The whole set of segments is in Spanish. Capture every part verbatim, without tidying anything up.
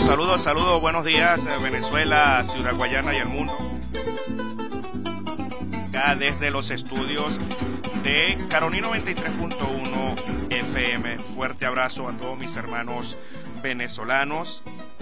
saludos, saludos, buenos días, Venezuela, Ciudad Guayana y el mundo. Acá desde los estudios de Caroní noventa y tres punto uno F M. Fuerte abrazo a todos mis hermanos venezolanos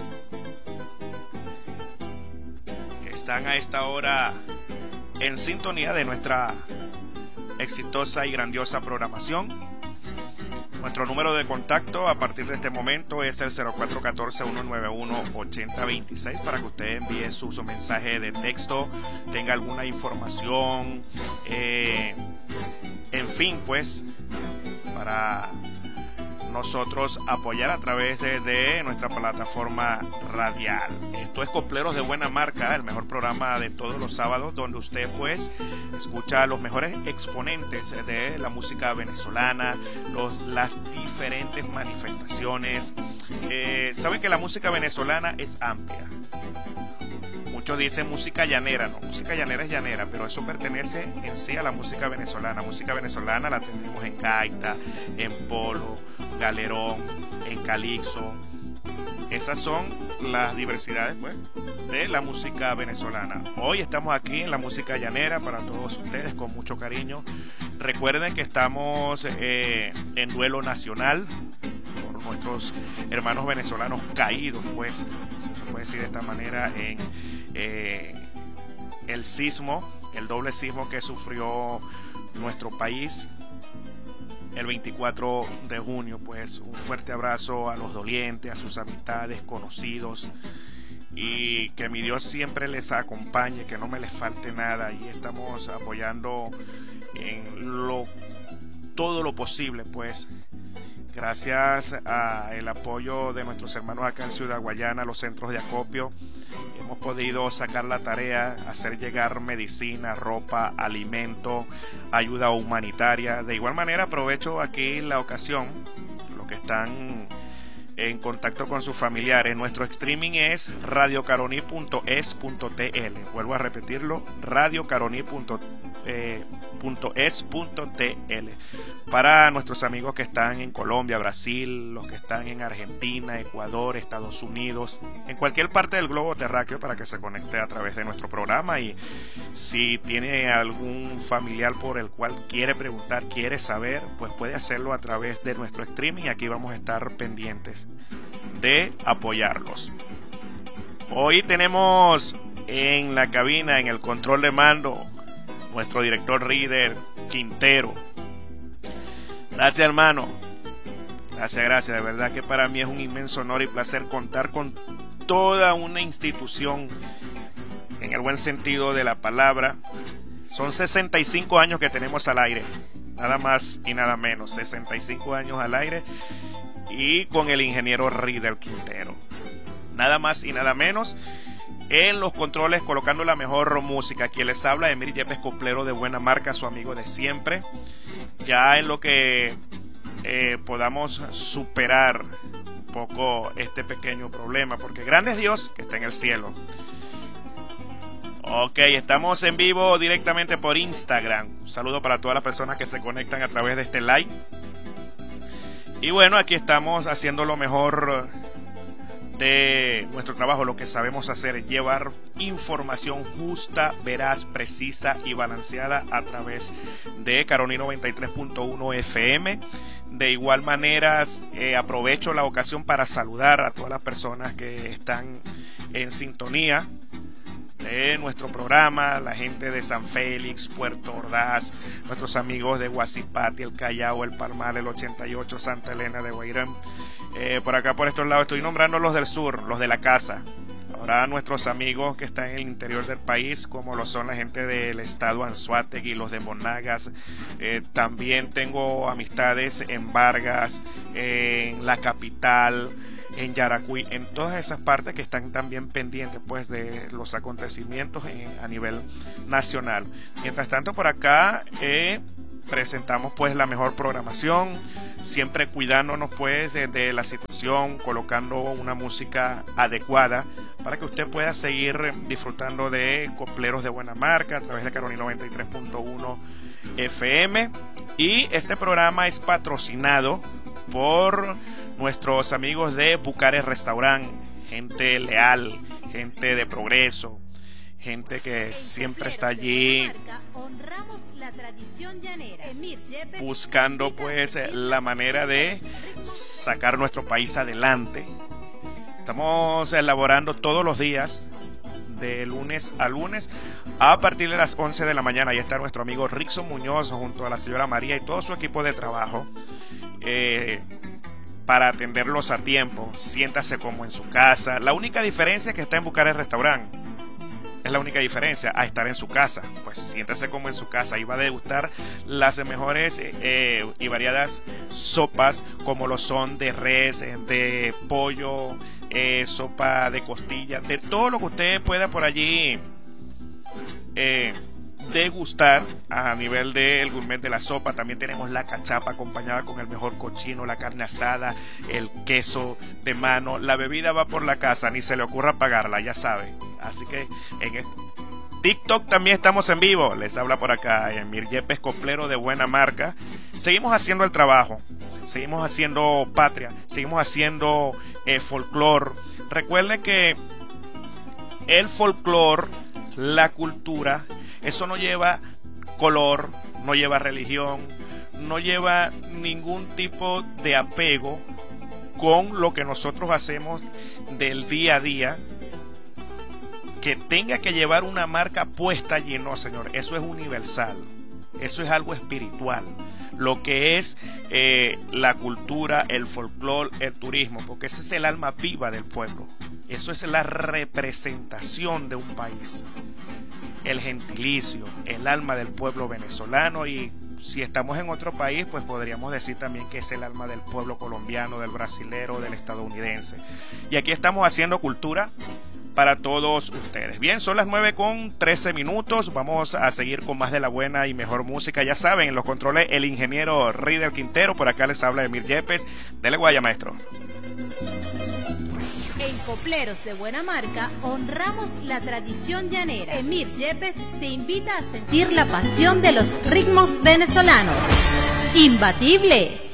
que están a esta hora en sintonía de nuestra exitosa y grandiosa programación. Nuestro número de contacto a partir de este momento es el cero cuatro uno cuatro, uno nueve uno, ocho cero dos seis para que usted envíe su, su mensaje de texto, tenga alguna información, eh, en fin, pues, para nosotros apoyar a través de, de nuestra plataforma radial. Esto es Copleros de Buena Marca, el mejor programa de todos los sábados, donde usted pues escucha a los mejores exponentes de la música venezolana, los, las diferentes manifestaciones. Eh, saben que la música venezolana es amplia. Muchos dicen música llanera, no, música llanera es llanera, pero eso pertenece en sí a la música venezolana. Música venezolana la tenemos en gaita, en polo, galerón, en calixo. Esas son las diversidades, pues, de la música venezolana. Hoy estamos aquí en la música llanera para todos ustedes con mucho cariño. Recuerden que estamos eh, en duelo nacional por nuestros hermanos venezolanos caídos, pues, se puede decir de esta manera, en eh, el sismo, el doble sismo que sufrió nuestro país el veinticuatro de junio. Pues un fuerte abrazo a los dolientes, a sus amistades, conocidos, y que mi Dios siempre les acompañe, que no me les falte nada. Y estamos apoyando en lo todo lo posible, pues gracias al apoyo de nuestros hermanos acá en Ciudad Guayana, los centros de acopio, hemos podido sacar la tarea, hacer llegar medicina, ropa, alimento, ayuda humanitaria. De igual manera aprovecho aquí la ocasión, los que están en contacto con sus familiares, nuestro streaming es radio caroní punto es punto t l. Vuelvo a repetirlo, radio caroní punto es punto t l. Para nuestros amigos que están en Colombia, Brasil, los que están en Argentina, Ecuador, Estados Unidos, en cualquier parte del globo terráqueo, para que se conecte a través de nuestro programa. Y si tiene algún familiar por el cual quiere preguntar, quiere saber, pues puede hacerlo a través de nuestro streaming. Aquí vamos a estar pendientes de apoyarlos. Hoy tenemos en la cabina, en el control de mando, nuestro director Rider Quintero. Gracias, hermano. Gracias, gracias. De verdad que para mí es un inmenso honor y placer contar con toda una institución, en el buen sentido de la palabra. Son sesenta y cinco años que tenemos al aire, nada más y nada menos. sesenta y cinco años al aire, y con el ingeniero Rider Quintero, nada más y nada menos. En los controles, colocando la mejor música, quien les habla, Emir Yepes, coplero de Buena Marca, su amigo de siempre. Ya en lo que eh, podamos superar un poco este pequeño problema, porque grande es Dios que está en el cielo. Ok, estamos en vivo directamente por Instagram. Un saludo para todas las personas que se conectan a través de este live. Y bueno, aquí estamos haciendo lo mejor de nuestro trabajo, lo que sabemos hacer, llevar información justa, veraz, precisa y balanceada a través de Caroní noventa y tres punto uno F M. De igual manera, eh, aprovecho la ocasión para saludar a todas las personas que están en sintonía de nuestro programa, la gente de San Félix, Puerto Ordaz, nuestros amigos de Guasipati, el Callao, el Palmar, el ochenta y ocho, Santa Elena de Guairán. Eh, por acá, por estos lados, estoy nombrando los del sur, los de la casa. Ahora nuestros amigos que están en el interior del país, como lo son la gente del estado Anzoátegui, los de Monagas. Eh, también tengo amistades en Vargas, en la capital, en Yaracuy, en todas esas partes que están también pendientes, pues, de los acontecimientos en, a nivel nacional. Mientras tanto, por acá eh, presentamos pues la mejor programación, siempre cuidándonos pues de, de la situación, colocando una música adecuada para que usted pueda seguir disfrutando de Copleros de Buena Marca a través de Caroní noventa y tres punto uno F M. Y este programa es patrocinado por nuestros amigos de Bucares Restaurant, gente leal, gente de progreso, gente que siempre está allí buscando pues la manera de sacar nuestro país adelante. Estamos elaborando todos los días de lunes a lunes a partir de las once de la mañana. Ahí está nuestro amigo Rickson Muñoz junto a la señora María y todo su equipo de trabajo eh, para atenderlos a tiempo. Siéntase como en su casa. La única diferencia es que está en Bucares Restaurante. Es la única diferencia a estar en su casa. Pues siéntase como en su casa y va a degustar las mejores eh, y variadas sopas, como lo son de res, de pollo, eh, sopa de costilla, de todo lo que usted pueda por allí eh, degustar a nivel del gourmet de la sopa. También tenemos la cachapa acompañada con el mejor cochino, la carne asada, el queso de mano. La bebida va por la casa, ni se le ocurra pagarla, ya sabe. Así que en el TikTok también estamos en vivo. Les habla por acá Emir Yepes, coplero de buena marca. Seguimos haciendo el trabajo, seguimos haciendo patria, seguimos haciendo eh, folclore. Recuerden que el folclore, la cultura, eso no lleva color, no lleva religión, no lleva ningún tipo de apego con lo que nosotros hacemos del día a día, que tenga que llevar una marca puesta allí. No, señor, eso es universal, eso es algo espiritual, lo que es eh, la cultura, el folclore, el turismo, porque ese es el alma viva del pueblo, eso es la representación de un país, el gentilicio, el alma del pueblo venezolano. Y si estamos en otro país, pues podríamos decir también que es el alma del pueblo colombiano, del brasilero, del estadounidense. Y aquí estamos haciendo cultura para todos ustedes. Bien, son las nueve con trece minutos. Vamos a seguir con más de la buena y mejor música. Ya saben, en los controles el ingeniero Riddle Quintero. Por acá les habla Emir Yepes. Dele guaya, maestro. En Copleros de Buena Marca honramos la tradición llanera. Emir Yepes te invita a sentir la pasión de los ritmos venezolanos. ¡Imbatible!